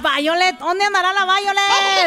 Violet, ¿dónde andará la Violet?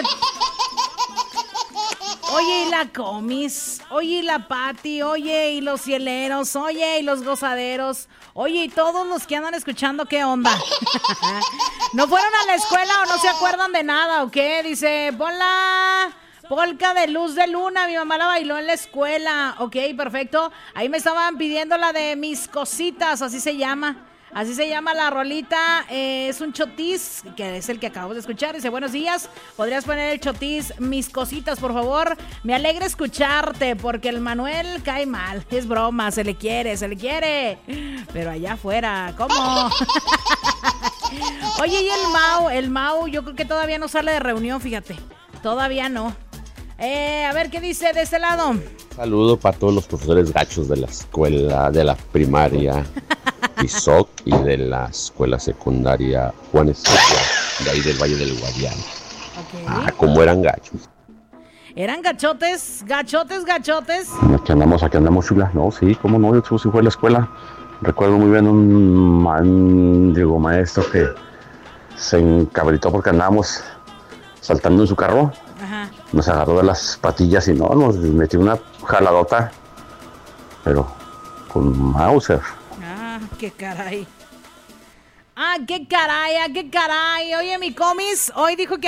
Oye, y la Comis, oye, y la Pati, oye, y los hieleros, oye, y los gozaderos, oye, y todos los que andan escuchando, ¿qué onda? ¿No fueron a la escuela o no se acuerdan de nada o qué? Dice, pon la polca de Luz de Luna, mi mamá la bailó en la escuela. Ok, perfecto. Ahí me estaban pidiendo la de Mis Cositas, así se llama. Así se llama la rolita, es un chotis, que es el que acabamos de escuchar. Dice, buenos días, ¿podrías poner el chotis Mis Cositas, por favor? Me alegra escucharte, porque el Manuel cae mal. Es broma, se le quiere. Pero allá afuera, ¿cómo? Oye, y el Mau, yo creo que todavía no sale de reunión, fíjate. Todavía no. A ver, ¿qué dice de este lado? Saludo para todos los profesores gachos de la escuela, de la primaria ISOC y de la escuela secundaria Juan Estrella, de ahí del Valle del Guadiana. Okay. Como eran gachos. ¿Eran gachotes? Aquí andamos, chula. No, sí, cómo no, yo sí fui a la escuela. Recuerdo muy bien un maestro que se encabritó porque andábamos saltando en su carro. Ajá. Nos agarró de las patillas y nos metió una jaladota, pero con Mauser. Qué caray. Qué caray. Oye, mi Comis, hoy dijo que